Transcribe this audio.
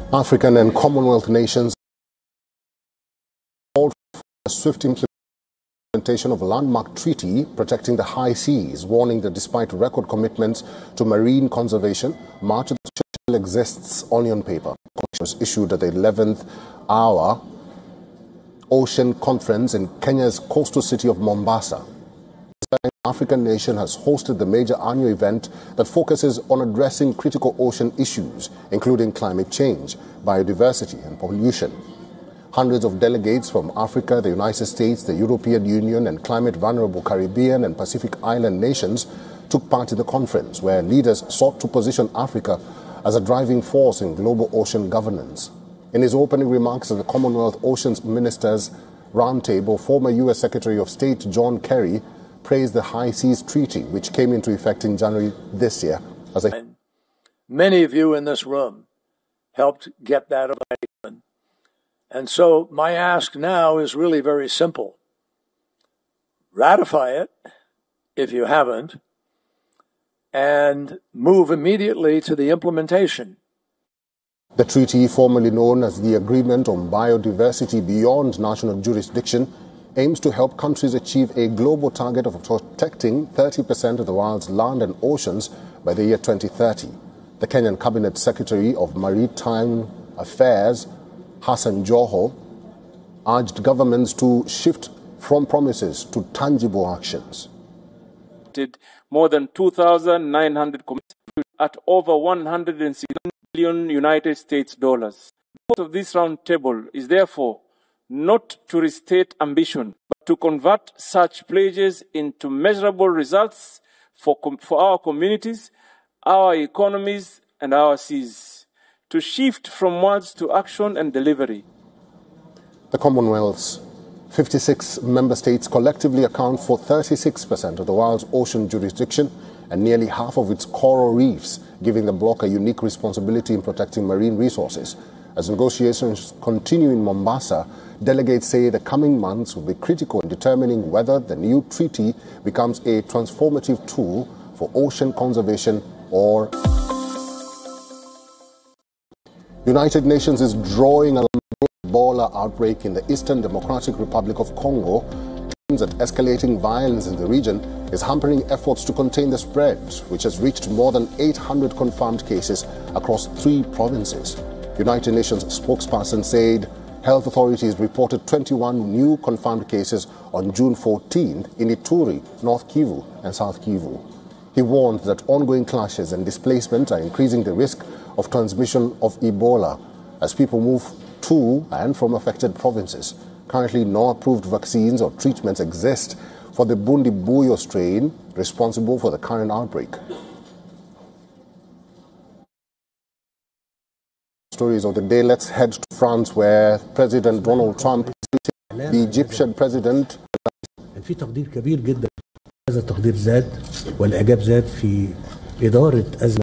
African and Commonwealth nations called for a swift implementation of a landmark treaty protecting the high seas, warning that despite record commitments to marine conservation, much of the still exists only on paper. Was issued at the 11th hour Ocean Conference in Kenya's coastal city of Mombasa. The African nation has hosted the major annual event that focuses on addressing critical ocean issues, including climate change, biodiversity and pollution. Hundreds of delegates from Africa, the United States, the European Union and climate-vulnerable Caribbean and Pacific Island nations took part in the conference, where leaders sought to position Africa as a driving force in global ocean governance. In his opening remarks at the Commonwealth Oceans Ministers Roundtable, former U.S. Secretary of State John Kerry praised the High Seas Treaty, which came into effect in January this year. Many of you in this room helped get that done. And so my ask now is really very simple. Ratify it, if you haven't, and move immediately to the implementation. The treaty, formerly known as the Agreement on Biodiversity Beyond National Jurisdiction, aims to help countries achieve a global target of protecting 30% of the world's land and oceans by the year 2030. The Kenyan Cabinet Secretary of Maritime Affairs, Hassan Joho, urged governments to shift from promises to tangible actions. More than 2,900 commitments at over 160 billion United States dollars. The purpose of this roundtable is therefore not to restate ambition, but to convert such pledges into measurable results for our communities, our economies, and our seas, to shift from words to action and delivery. The Commonwealth's 56 member states collectively account for 36% of the world's ocean jurisdiction and nearly half of its coral reefs, giving the bloc a unique responsibility in protecting marine resources. As negotiations continue in Mombasa, delegates say the coming months will be critical in determining whether the new treaty becomes a transformative tool for ocean conservation or... United Nations is drawing a Ebola outbreak in the Eastern Democratic Republic of Congo. Claims that escalating violence in the region is hampering efforts to contain the spread, which has reached more than 800 confirmed cases across 3 provinces. United Nations spokesperson said health authorities reported 21 new confirmed cases on June 14th in Ituri, North Kivu and South Kivu. He warned that ongoing clashes and displacement are increasing the risk of transmission of Ebola as people move to and from affected provinces. Currently, no approved vaccines or treatments exist for the Bundibugyo strain responsible for the current outbreak. Stories of the day. Let's head to France, where President Donald Trump, the Egyptian president. في تقدير كبير جدا. هذا التقدير زاد والإعجاب زاد في إدارة أزمة